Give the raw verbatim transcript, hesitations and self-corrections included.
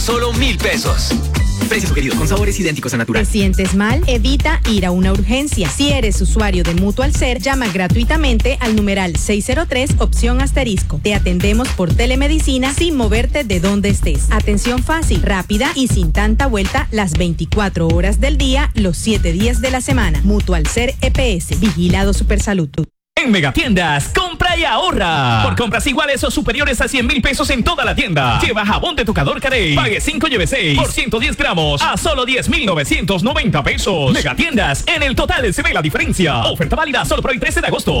Solo mil pesos. Precio sugerido con sabores idénticos a natural. ¿Te sientes mal? Evita ir a una urgencia. Si eres usuario de Mutual Ser, llama gratuitamente al numeral seis cero tres, opción asterisco. Te atendemos por telemedicina sin moverte de donde estés. Atención fácil, rápida y sin tanta vuelta las veinticuatro horas del día, los siete días de la semana. Mutual Ser E P S. Vigilado Supersalud. En Megatiendas, compra y ahorra. Por compras iguales o superiores a cien mil pesos en toda la tienda. Lleva jabón de tocador Carey. Pague cinco lleve seis por ciento diez gramos a solo diez mil novecientos noventa pesos. Megatiendas, en el total se ve la diferencia. Oferta válida solo por el trece de agosto.